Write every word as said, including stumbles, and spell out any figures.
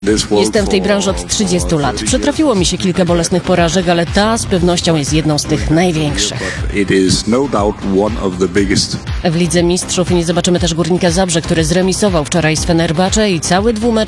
Jestem w tej branży od trzydziestu lat. Przytrafiło mi się kilka bolesnych porażek, ale ta z pewnością jest jedną z tych największych. W Lidze Mistrzów nie zobaczymy też Górnika Zabrze, który zremisował wczoraj z Fenerbahce i cały dwumecz